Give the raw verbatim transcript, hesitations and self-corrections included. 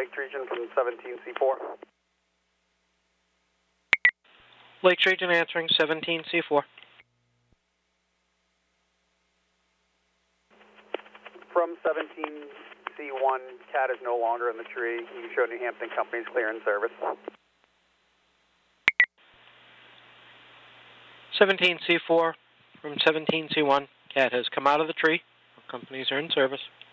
Lake Trajan from seventeen C four. Lake Trajan answering seventeen C four. From seventeen C one, Cat is no longer in the tree. You show New Hampton Company's clearance service. seventeen C four from seventeen C one. Cat has come out of the tree. Companies are in service.